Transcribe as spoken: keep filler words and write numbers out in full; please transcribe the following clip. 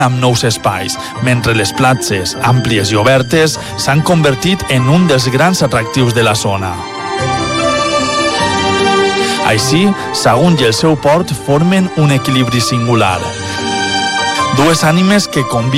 amb nous espais, mentre les platges, àmplies i obertes, s'han convertit en un dels grans atractius de la zona. Així, Sagunt i el seu port formen un equilibri singular. Dues ànimes que conviuen